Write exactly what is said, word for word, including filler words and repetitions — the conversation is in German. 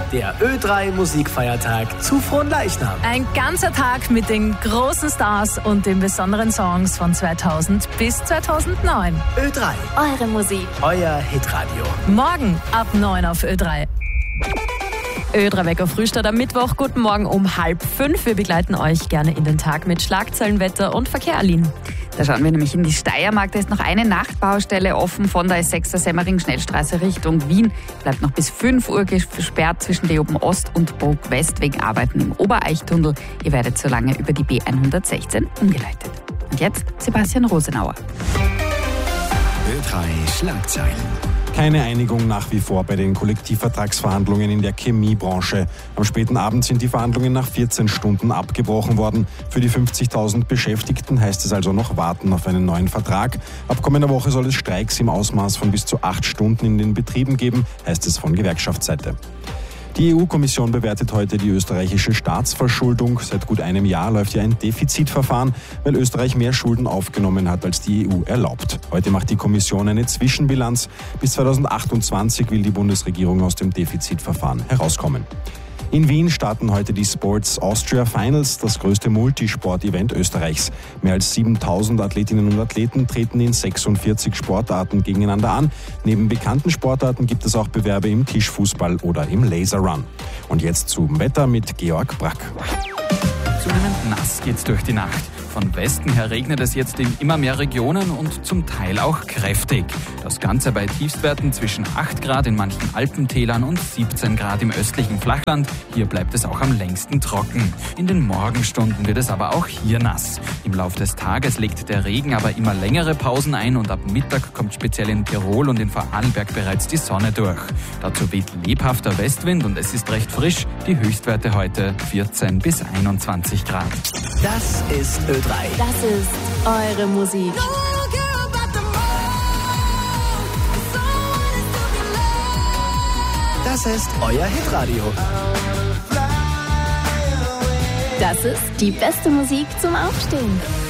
der Ö drei Musikfeiertag zu Fronleichnam. Ein ganzer Tag mit den großen Stars und den besonderen Songs von zweitausend bis zweitausendneun. Ö drei. Eure Musik. Euer Hitradio. Morgen ab neun auf Ö drei. Ö drei Wecker Frühstart am Mittwoch. Guten Morgen um halb fünf. Wir begleiten euch gerne in den Tag mit Schlagzeilen, Wetter und Verkehr, Aline. Da schauen wir nämlich in die Steiermark. Da ist noch eine Nachtbaustelle offen von der S sechser Semmering-Schnellstraße Richtung Wien. Bleibt noch bis fünf Uhr gesperrt zwischen Leoben Ost und Burg West wegen Arbeiten im Obereichtunnel. Ihr werdet so lange über die B hundertsechzehn umgeleitet. Und jetzt Sebastian Rosenauer. Ö drei Schlagzeilen. Keine Einigung nach wie vor bei den Kollektivvertragsverhandlungen in der Chemiebranche. Am späten Abend sind die Verhandlungen nach vierzehn Stunden abgebrochen worden. Für die fünfzigtausend Beschäftigten heißt es also noch warten auf einen neuen Vertrag. Ab kommender Woche soll es Streiks im Ausmaß von bis zu acht Stunden in den Betrieben geben, heißt es von Gewerkschaftsseite. Die E U-Kommission bewertet heute die österreichische Staatsverschuldung. Seit gut einem Jahr läuft ja ein Defizitverfahren, weil Österreich mehr Schulden aufgenommen hat, als die E U erlaubt. Heute macht die Kommission eine Zwischenbilanz. Bis zweitausendachtundzwanzig will die Bundesregierung aus dem Defizitverfahren herauskommen. In Wien starten heute die Sports Austria Finals, das größte Multisport-Event Österreichs. Mehr als siebentausend Athletinnen und Athleten treten in sechsundvierzig Sportarten gegeneinander an. Neben bekannten Sportarten gibt es auch Bewerbe im Tischfußball oder im Laserrun. Und jetzt zum Wetter mit Georg Brack. Zunehmend nass geht's durch die Nacht. Von Westen her regnet es jetzt in immer mehr Regionen und zum Teil auch kräftig. Das Ganze bei Tiefstwerten zwischen acht Grad in manchen Alpentälern und siebzehn Grad im östlichen Flachland. Hier bleibt es auch am längsten trocken. In den Morgenstunden wird es aber auch hier nass. Im Laufe des Tages legt der Regen aber immer längere Pausen ein und ab Mittag kommt speziell in Tirol und in Vorarlberg bereits die Sonne durch. Dazu weht lebhafter Westwind und es ist recht frisch. Die Höchstwerte heute vierzehn bis einundzwanzig Grad. Das ist Ö drei. Das ist eure Musik. Das ist euer Hitradio. Das ist die beste Musik zum Aufstehen.